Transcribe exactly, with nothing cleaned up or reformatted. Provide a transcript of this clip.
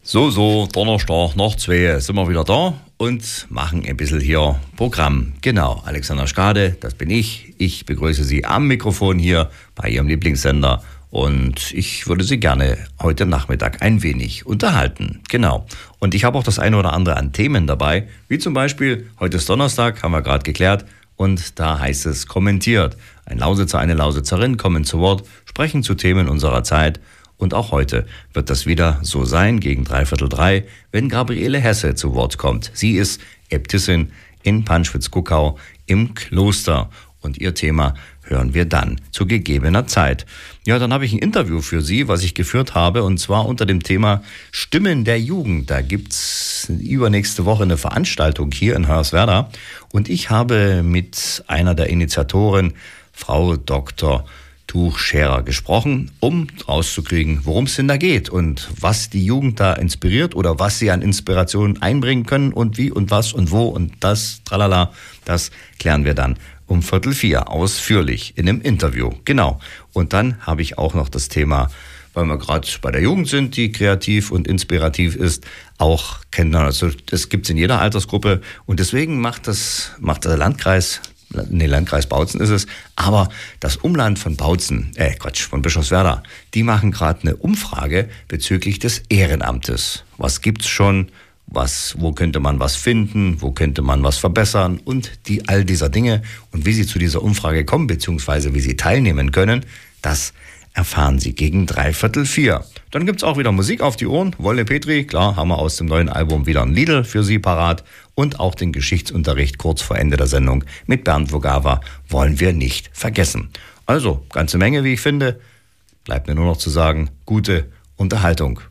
So, so, Donnerstag nach zwei sind wir wieder da und machen ein bisschen hier Programm. Genau, Alexander Skade, das bin ich. Ich begrüße Sie am Mikrofon hier bei Ihrem Lieblingssender und ich würde Sie gerne heute Nachmittag ein wenig unterhalten. Genau. Und ich habe auch das eine oder andere an Themen dabei, wie zum Beispiel, heute ist Donnerstag, haben wir gerade geklärt, und da heißt es kommentiert. Ein Lausitzer, eine Lausitzerin kommen zu Wort, sprechen zu Themen unserer Zeit. Und auch heute wird das wieder so sein, gegen dreiviertel drei, wenn Gabriele Hesse zu Wort kommt. Sie ist Äbtissin in Panschwitz-Kuckau im Kloster. Und ihr Thema hören wir dann zu gegebener Zeit. Ja, dann habe ich ein Interview für Sie, was ich geführt habe, und zwar unter dem Thema Stimmen der Jugend. Da gibt's übernächste Woche eine Veranstaltung hier in Hoyerswerda. Und ich habe mit einer der Initiatoren, Frau Doktor Tuchscherer, gesprochen, um rauszukriegen, worum es denn da geht und was die Jugend da inspiriert oder was sie an Inspiration einbringen können und wie und was und wo und das, tralala, das klären wir dann um Viertel vier ausführlich in einem Interview. Genau. Und dann habe ich auch noch das Thema, weil wir gerade bei der Jugend sind, die kreativ und inspirativ ist, auch kennen. Also das gibt's in jeder Altersgruppe und deswegen macht das macht der Landkreis Nee, Landkreis Bautzen ist es, aber das Umland von Bautzen, äh Quatsch, von Bischofswerda, die machen gerade eine Umfrage bezüglich des Ehrenamtes. Was gibt's schon? Was, wo könnte man was finden? Wo könnte man was verbessern? Und die, all dieser Dinge und wie Sie zu dieser Umfrage kommen, beziehungsweise wie Sie teilnehmen können, das erfahren Sie gegen dreiviertel vier. Dann gibt's auch wieder Musik auf die Ohren. Wolle Petri, klar, haben wir aus dem neuen Album wieder ein Liedl für Sie parat. Und auch den Geschichtsunterricht kurz vor Ende der Sendung mit Bernd Vogava wollen wir nicht vergessen. Also, ganze Menge, wie ich finde. Bleibt mir nur noch zu sagen, gute Unterhaltung.